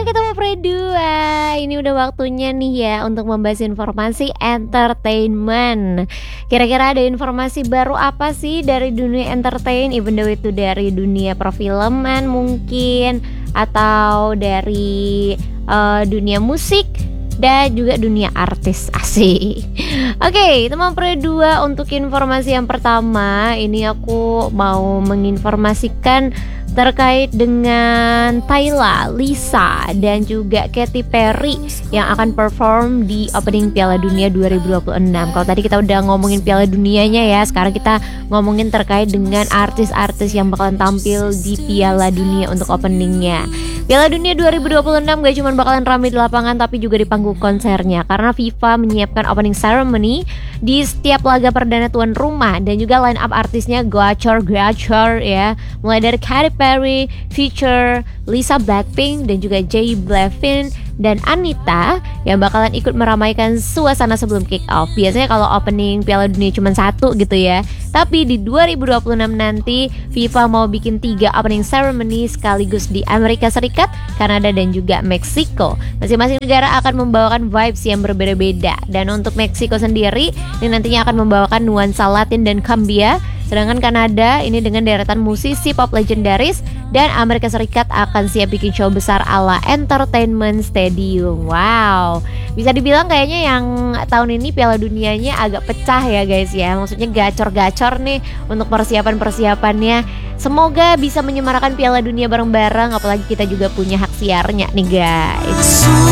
ketemu Pre2. Ini udah waktunya nih ya untuk membahas informasi entertainment. Kira-kira ada informasi baru apa sih dari dunia entertain? Even though itu dari dunia perfilman mungkin, atau dari dunia musik dan juga dunia artis, asik. Oke, teman Pre2, untuk informasi yang pertama ini aku mau menginformasikan terkait dengan Tyla, Lisa, dan juga Katy Perry yang akan perform di opening Piala Dunia 2026. Kalau tadi kita udah ngomongin Piala Dunianya ya, sekarang kita ngomongin terkait dengan artis-artis yang bakalan tampil di Piala Dunia untuk openingnya. Piala Dunia 2026 gak cuma bakalan ramai di lapangan tapi juga di panggung konsernya, karena FIFA menyiapkan opening ceremony di setiap laga perdana tuan rumah, dan juga line up artisnya gacor ya, mulai dari Katy Perry, Future, Lisa Blackpink, dan juga J Balvin dan Anita yang bakalan ikut meramaikan suasana sebelum kick off. Biasanya kalau opening Piala Dunia cuma satu gitu ya, tapi di 2026 nanti FIFA mau bikin 3 opening ceremony sekaligus di Amerika Serikat, Kanada, dan juga Meksiko. Masing-masing negara akan membawakan vibes yang berbeda-beda. Dan untuk Meksiko sendiri ini nantinya akan membawakan nuansa Latin dan cumbia, sedangkan Kanada ini dengan deretan musisi pop legendaris, dan Amerika Serikat akan siap bikin show besar ala Entertainment Stadium. Wow, bisa dibilang kayaknya yang tahun ini Piala Dunianya agak pecah ya guys ya. Maksudnya gacor-gacor nih untuk persiapan-persiapannya. Semoga bisa menyemarakan Piala Dunia bareng-bareng, apalagi kita juga punya hak siarnya nih guys.